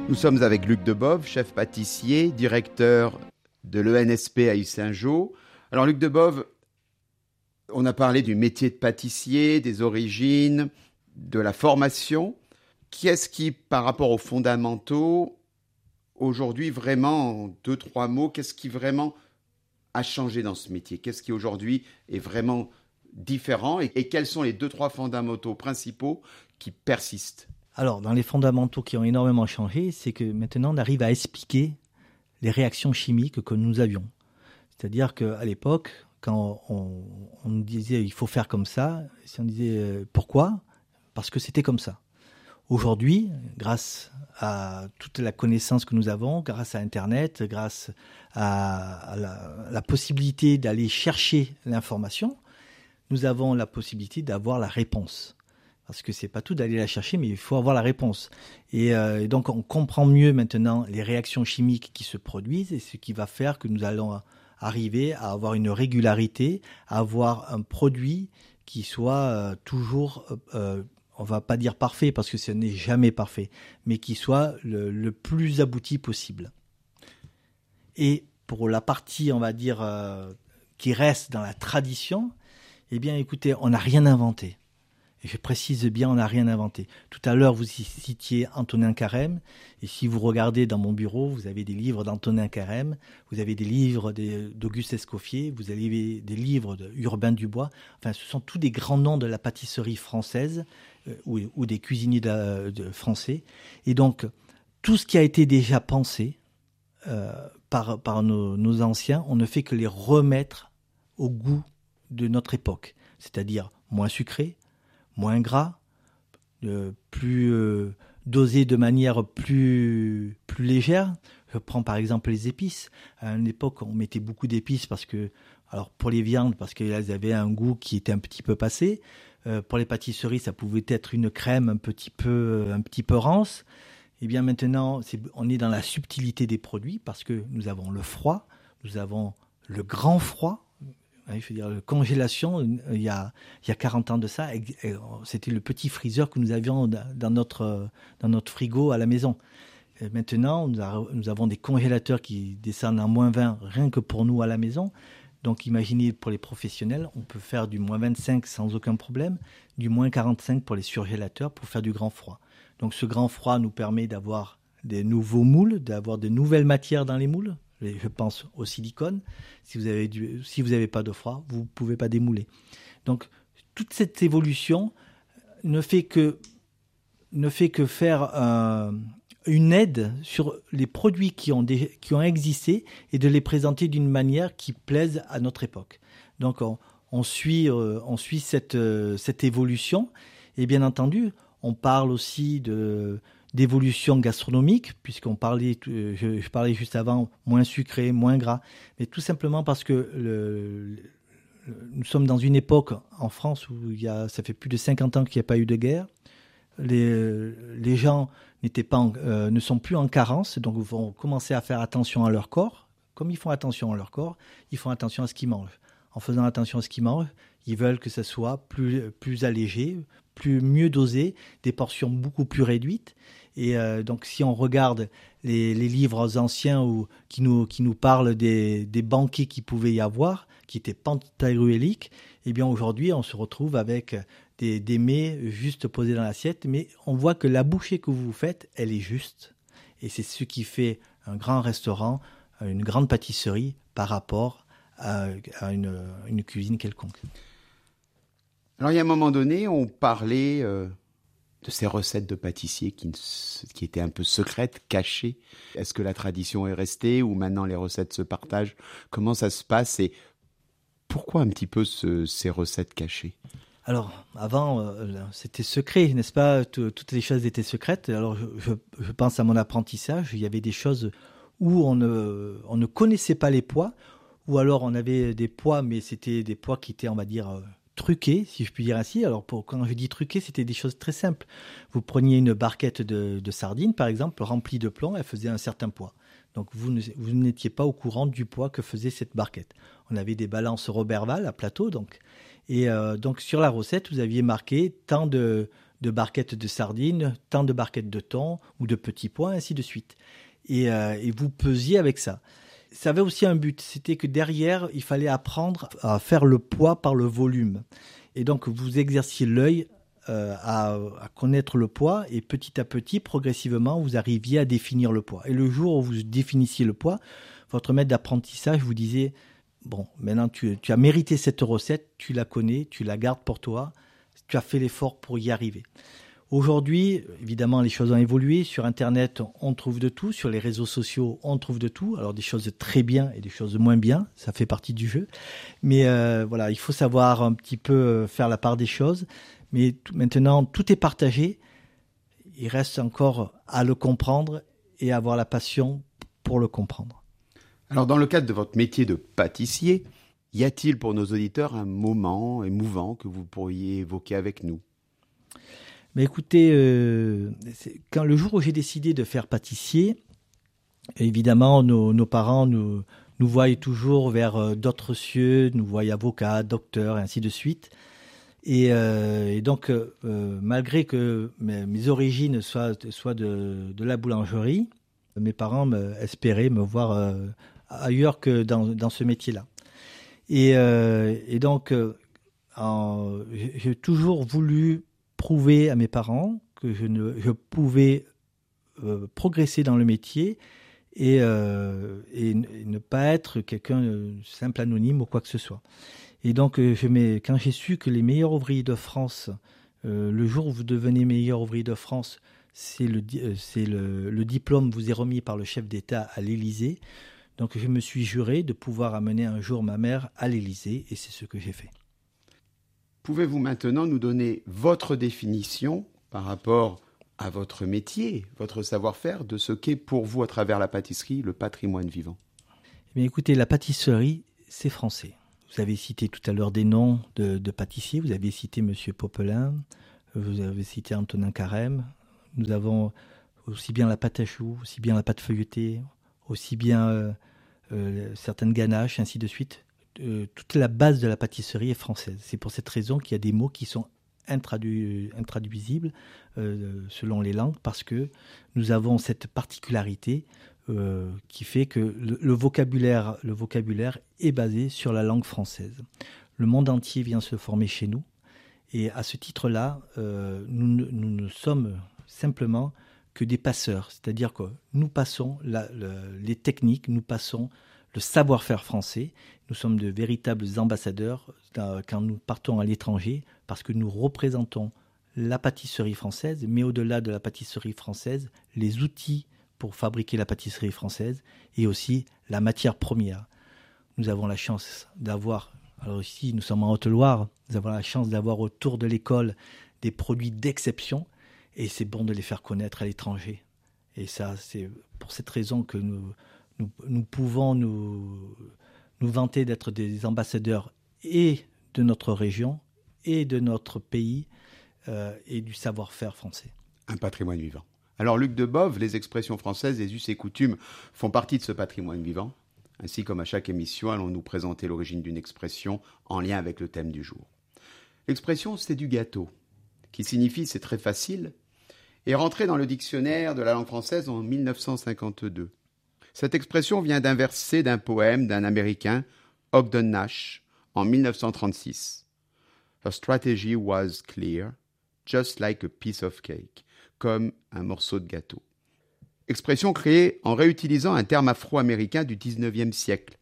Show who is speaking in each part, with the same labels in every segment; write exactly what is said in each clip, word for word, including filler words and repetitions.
Speaker 1: Nous sommes avec Luc Debove, chef pâtissier, directeur de l'E N S P à Yssingeaux. Alors Luc Debove, on a parlé du métier de pâtissier, des origines, de la formation. Qu'est-ce qui, par rapport aux fondamentaux, aujourd'hui vraiment, en deux, trois mots, qu'est-ce qui vraiment a changé dans ce métier? Qu'est-ce qui aujourd'hui est vraiment différent et, et quels sont les deux, trois fondamentaux principaux qui persistent?
Speaker 2: Alors, dans les fondamentaux qui ont énormément changé, c'est que maintenant, on arrive à expliquer les réactions chimiques que nous avions. C'est-à-dire qu'à l'époque, quand on, on nous disait « il faut faire comme ça », si on disait euh, « pourquoi ?» Parce que c'était comme ça. Aujourd'hui, grâce à toute la connaissance que nous avons, grâce à Internet, grâce à, à, la, à la possibilité d'aller chercher l'information, nous avons la possibilité d'avoir la réponse. Parce que c'est pas tout d'aller la chercher, mais il faut avoir la réponse. Et, euh, et donc, on comprend mieux maintenant les réactions chimiques qui se produisent et ce qui va faire que nous allons arriver à avoir une régularité, à avoir un produit qui soit euh, toujours, euh, on va pas dire parfait parce que ce n'est jamais parfait, mais qui soit le, le plus abouti possible. Et pour la partie, on va dire, euh, qui reste dans la tradition, eh bien, écoutez, on n'a rien inventé. Et je précise bien, on n'a rien inventé. Tout à l'heure, vous citiez Antonin Carême. Et si vous regardez dans mon bureau, vous avez des livres d'Antonin Carême, vous avez des livres d'Auguste Escoffier, vous avez des livres d'Urbain Dubois. Enfin, ce sont tous des grands noms de la pâtisserie française euh, ou, ou des cuisiniers de, de français. Et donc, tout ce qui a été déjà pensé euh, par, par nos, nos anciens, on ne fait que les remettre au goût de notre époque. C'est-à-dire moins sucré, moins gras, euh, plus euh, dosé de manière plus, plus légère. Je prends par exemple les épices. À une époque, on mettait beaucoup d'épices parce que, alors pour les viandes, parce qu'elles avaient un goût qui était un petit peu passé. Euh, pour les pâtisseries, ça pouvait être une crème un petit peu, un petit peu rance. Et bien maintenant, c'est, on est dans la subtilité des produits parce que nous avons le froid, nous avons le grand froid. Je veux dire, la congélation, il y a, il y a quarante ans de ça, c'était le petit freezer que nous avions dans notre, dans notre frigo à la maison. Et maintenant, nous, a, nous avons des congélateurs qui descendent à moins vingt rien que pour nous à la maison. Donc imaginez pour les professionnels, on peut faire du moins vingt-cinq sans aucun problème, du moins quarante-cinq pour les surgélateurs pour faire du grand froid. Donc ce grand froid nous permet d'avoir des nouveaux moules, d'avoir de nouvelles matières dans les moules. Je pense au silicone. Si vous avez du, si vous n'avez pas de froid, vous ne pouvez pas démouler. Donc, toute cette évolution ne fait que, ne fait que faire euh, une aide sur les produits qui ont, des, qui ont existé et de les présenter d'une manière qui plaise à notre époque. Donc, on, on suit, euh, on suit cette, euh, cette évolution. Et bien entendu, on parle aussi de... d'évolution gastronomique, puisqu'on parlait, je, je parlais juste avant, moins sucré, moins gras, mais tout simplement parce que le, le, nous sommes dans une époque en France où il y a, ça fait plus de cinquante ans qu'il n'y a pas eu de guerre. Les, les gens n'étaient pas en, euh, ne sont plus en carence, donc ils vont commencer à faire attention à leur corps. Comme ils font attention à leur corps, ils font attention à ce qu'ils mangent. En faisant attention à ce qu'ils mangent, ils veulent que ça soit plus, plus allégé, plus mieux dosé, des portions beaucoup plus réduites. Et euh, donc, si on regarde les, les livres anciens où, qui, nous, qui nous parlent des, des banquets qu'il pouvait y avoir, qui étaient pentaéruéliques, eh bien aujourd'hui, on se retrouve avec des, des mets juste posés dans l'assiette, mais on voit que la bouchée que vous faites, elle est juste. Et c'est ce qui fait un grand restaurant, une grande pâtisserie par rapport à, à une, une cuisine quelconque.
Speaker 1: Alors, il y a un moment donné, on parlait euh, de ces recettes de pâtissiers qui, qui étaient un peu secrètes, cachées. Est-ce que la tradition est restée ou maintenant les recettes se partagent? Comment ça se passe et pourquoi un petit peu ce, ces recettes cachées?
Speaker 2: Alors, avant, euh, c'était secret, n'est-ce pas? Tout, toutes les choses étaient secrètes. Alors, je, je, je pense à mon apprentissage. Il y avait des choses où on ne, on ne connaissait pas les poids, ou alors on avait des poids, mais c'était des poids qui étaient, on va dire... Euh, truqué, si je puis dire ainsi. Alors, pour, quand je dis truqué, c'était des choses très simples. Vous preniez une barquette de, de sardines, par exemple, remplie de plomb, elle faisait un certain poids. Donc, vous, ne, vous n'étiez pas au courant du poids que faisait cette barquette. On avait des balances Roberval à plateau, donc. Et euh, donc, sur la recette, vous aviez marqué tant de, de barquettes de sardines, tant de barquettes de thon ou de petits pois, ainsi de suite. Et, euh, et vous pesiez avec ça. Ça avait aussi un but, c'était que derrière, il fallait apprendre à faire le poids par le volume. Et donc, vous exerciez l'œil euh, à, à connaître le poids et petit à petit, progressivement, vous arriviez à définir le poids. Et le jour où vous définissiez le poids, votre maître d'apprentissage vous disait « Bon, maintenant, tu, tu as mérité cette recette, tu la connais, tu la gardes pour toi, tu as fait l'effort pour y arriver. » Aujourd'hui, évidemment, les choses ont évolué. Sur Internet, on trouve de tout. Sur les réseaux sociaux, on trouve de tout. Alors, des choses très bien et des choses moins bien. Ça fait partie du jeu. Mais euh, voilà, il faut savoir un petit peu faire la part des choses. Mais t- maintenant, tout est partagé. Il reste encore à le comprendre et avoir la passion pour le comprendre.
Speaker 1: Alors, dans le cadre de votre métier de pâtissier, y a-t-il pour nos auditeurs un moment émouvant que vous pourriez évoquer avec nous ?
Speaker 2: Mais écoutez, euh, c'est- quand le jour où j'ai décidé de faire pâtissier, évidemment, nos, nos parents nous, nous voyaient toujours vers euh, d'autres cieux, nous voyaient avocat, docteur, et ainsi de suite. Et, euh, et donc, euh, malgré que mes, mes origines soient, soient de, de la boulangerie, mes parents me, espéraient me voir euh, ailleurs que dans, dans ce métier-là. Et, euh, et donc, euh, en- j'ai j'ai toujours voulu prouver à mes parents que je, ne, je pouvais euh, progresser dans le métier et, euh, et, n- et ne pas être quelqu'un de simple anonyme ou quoi que ce soit. Et donc, euh, je mets, quand j'ai su que les meilleurs ouvriers de France, euh, le jour où vous devenez meilleur ouvrier de France, c'est le, di- euh, c'est le, le diplôme vous est remis par le chef d'État à l'Élysée. Donc, je me suis juré de pouvoir amener un jour ma mère à l'Élysée et c'est ce que j'ai fait.
Speaker 1: Pouvez-vous maintenant nous donner votre définition par rapport à votre métier, votre savoir-faire, de ce qu'est pour vous, à travers la pâtisserie, le patrimoine vivant ?
Speaker 2: Mais écoutez, la pâtisserie, c'est français. Vous avez cité tout à l'heure des noms de, de pâtissiers. Vous avez cité M. Popelin, vous avez cité Antonin Carême. Nous avons aussi bien la pâte à choux, aussi bien la pâte feuilletée, aussi bien euh, euh, certaines ganaches, ainsi de suite. Euh, toute la base de la pâtisserie est française. C'est pour cette raison qu'il y a des mots qui sont intradu- intraduisibles euh, selon les langues, parce que nous avons cette particularité euh, qui fait que le, le, vocabulaire, le vocabulaire est basé sur la langue française. Le monde entier vient se former chez nous, et à ce titre-là, euh, nous, nous ne sommes simplement que des passeurs, c'est-à-dire que nous passons la, la, les techniques, nous passons le savoir-faire français. Nous sommes de véritables ambassadeurs quand nous partons à l'étranger parce que nous représentons la pâtisserie française, mais au-delà de la pâtisserie française, les outils pour fabriquer la pâtisserie française et aussi la matière première. Nous avons la chance d'avoir, alors ici nous sommes en Haute-Loire, nous avons la chance d'avoir autour de l'école des produits d'exception et c'est bon de les faire connaître à l'étranger. Et ça, c'est pour cette raison que nous, nous, nous pouvons nous, nous vanter d'être des ambassadeurs et de notre région et de notre pays euh, et du savoir-faire français.
Speaker 1: Un patrimoine vivant. Alors, Luc Debove, les expressions françaises, les us et coutumes font partie de ce patrimoine vivant. Ainsi, comme à chaque émission, allons nous présenter l'origine d'une expression en lien avec le thème du jour. L'expression « c'est du gâteau », qui signifie « c'est très facile », est rentrée dans le dictionnaire de la langue française en mille neuf cent cinquante-deux. Cette expression vient d'un verset d'un poème d'un Américain, Ogden Nash, en mille neuf cent trente-six. « Her strategy was clear, just like a piece of cake », comme un morceau de gâteau. Expression créée en réutilisant un terme afro-américain du dix-neuvième siècle.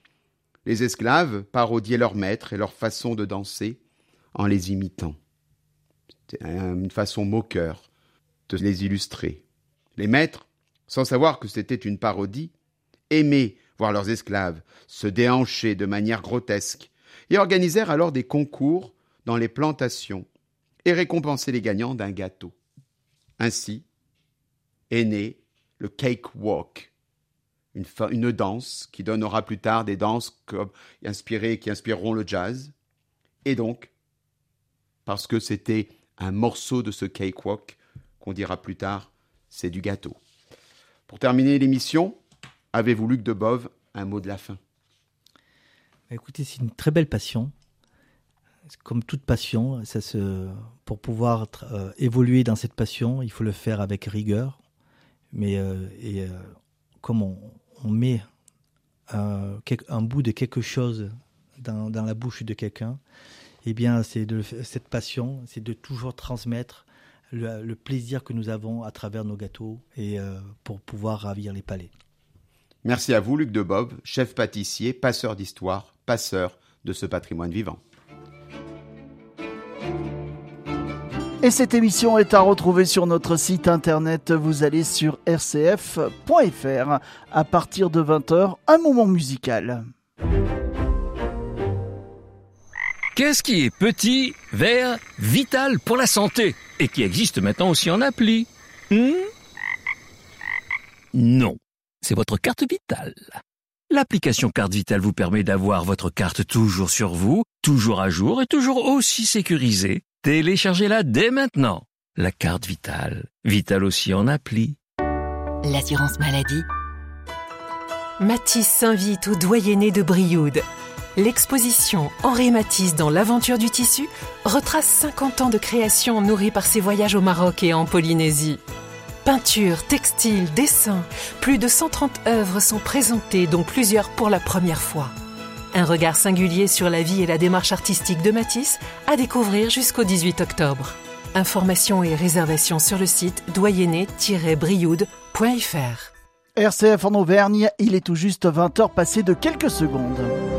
Speaker 1: Les esclaves parodiaient leurs maîtres et leur façon de danser en les imitant. C'était une façon moqueur de les illustrer. Les maîtres, sans savoir que c'était une parodie, aimaient voir leurs esclaves se déhancher de manière grotesque et organisèrent alors des concours dans les plantations et récompensaient les gagnants d'un gâteau. Ainsi est né le cakewalk, une, fa- une danse qui donnera plus tard des danses comme, inspirées, qui inspireront le jazz. Et donc, parce que c'était un morceau de ce cakewalk, qu'on dira plus tard, c'est du gâteau. Pour terminer l'émission, avez-vous, Luc Debove, un mot de la fin ?
Speaker 2: Écoutez, c'est une très belle passion. comme toute passion, ça se, pour pouvoir euh, évoluer dans cette passion, il faut le faire avec rigueur. Mais euh, et, euh, comme on, on met un, un bout de quelque chose dans, dans la bouche de quelqu'un, eh bien, c'est de, cette passion, c'est de toujours transmettre le, le plaisir que nous avons à travers nos gâteaux et euh, pour pouvoir ravir les palais.
Speaker 1: Merci à vous, Luc Debove, chef pâtissier, passeur d'histoire, passeur de ce patrimoine vivant.
Speaker 3: Et cette émission est à retrouver sur notre site internet. Vous allez sur r c f point f r. À partir de vingt heures, un moment musical.
Speaker 4: Qu'est-ce qui est petit, vert, vital pour la santé et qui existe maintenant aussi en appli? hmm Non, c'est votre carte vitale. L'application Carte Vitale vous permet d'avoir votre carte toujours sur vous, toujours à jour et toujours aussi sécurisée. Téléchargez-la dès maintenant. La carte Vitale, vitale aussi en appli.
Speaker 5: L'assurance maladie. Matisse s'invite au doyenné de Brioude. L'exposition Henri Matisse dans l'aventure du tissu retrace cinquante ans de création nourris par ses voyages au Maroc et en Polynésie. Peinture, textile, dessin, plus de cent trente œuvres sont présentées, dont plusieurs pour la première fois. Un regard singulier sur la vie et la démarche artistique de Matisse à découvrir jusqu'au dix-huit octobre. Informations et réservations sur le site doyenné tiret brioude point f r.
Speaker 3: R C F en Auvergne, il est tout juste vingt heures passées de quelques secondes.